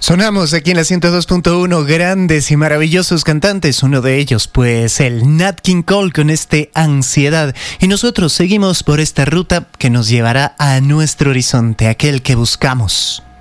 Sonamos aquí en la 102.1, grandes y maravillosos cantantes, uno de ellos pues el Nat King Cole con Ansiedad, y nosotros seguimos por esta ruta que nos llevará a nuestro horizonte, aquel que buscamos.